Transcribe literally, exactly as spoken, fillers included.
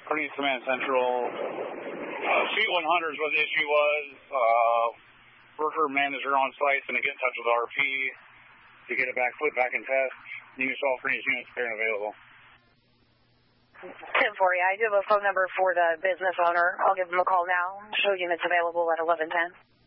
Phoenix Command Central. Uh, Suite one hundred is what the issue was. Uh, worker manager on site is going to get in touch with R P to get it back, flip back and test. You saw Phoenix units there and available. ten forty, I do have a phone number for the business owner. I'll give him a call now. Show units available at eleven ten.